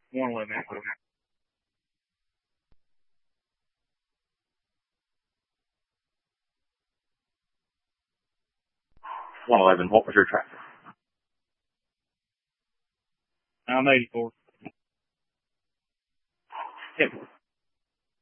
111. 111. What was your traffic? I'm 84. 10.